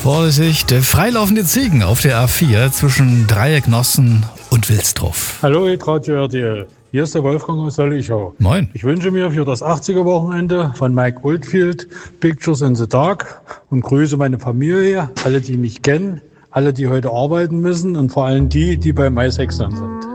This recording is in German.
Vorsicht, freilaufende Ziegen auf der A4 zwischen Dreiecknossen und Wilsdruff. Hallo, Radio RTL. Hier ist der Wolfgang aus Sollichau. Moin. Ich wünsche mir für das 80er-Wochenende von Mike Oldfield Pictures in the Dark und grüße meine Familie, alle, die mich kennen, alle, die heute arbeiten müssen und vor allem die, die bei MySexern sind.